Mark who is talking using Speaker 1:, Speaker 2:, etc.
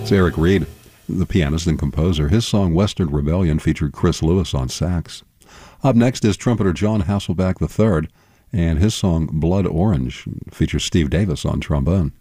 Speaker 1: It's Eric Reed, the pianist and composer. His song Western Rebellion featured Chris Lewis on sax. Up next is trumpeter John Hasselbeck III, and his song Blood Orange features Steve Davis on trombone.